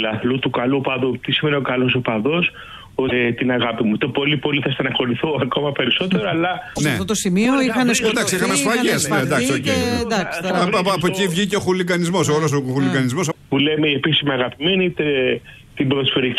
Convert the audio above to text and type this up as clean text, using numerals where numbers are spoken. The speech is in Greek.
δάχτυλα του καλού οπαδού. Τι σημαίνει ο καλός οπαδός? Την αγάπη μου. Το πολύ πολύ θα στεναχωρηθώ ακόμα περισσότερο, αλλά. Σε αυτό το σημείο είχαν σκοτωθεί. Εντάξει, είχαν σφαγές. Από εκεί βγήκε ο χουλικανισμός, ο όρος ο χουλικανισμός. Που λέμε η επίσημη αγαπημένη, είτε την ποδοσφαιρική